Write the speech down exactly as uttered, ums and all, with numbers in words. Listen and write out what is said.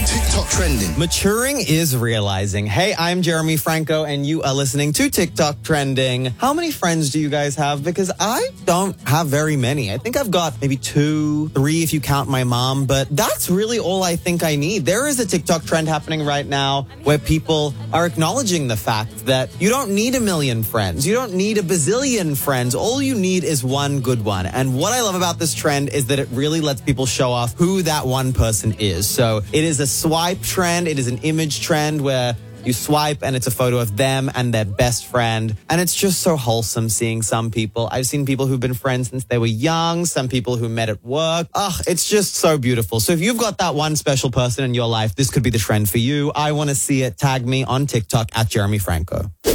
TikTok trending. Maturing is realizing. Hey, I'm Jeremy Franco, and you are listening to TikTok Trending. How many friends do you guys have? Because I don't have very many. I think I've got maybe two, three if you count my mom, but that's really all I think I need. There is a TikTok trend happening right now where people are acknowledging the fact that you don't need a million friends. You don't need a bazillion friends. All you need is one good one. And what I love about this trend is that it really lets people show off who that one person is. So it is a swipe trend. It is an image trend where you swipe and it's a photo of them and their best friend. And it's just so wholesome seeing some people. I've seen people who've been friends since they were young, some people who met at work. Ugh, it's just so beautiful. So if you've got that one special person in your life, this could be the trend for you. I want to see it. Tag me on TikTok at Jeremy Franco.